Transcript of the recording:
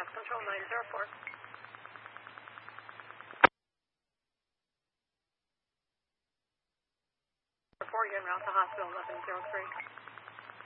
Mass Control 904. Report you en route to hospital 1103.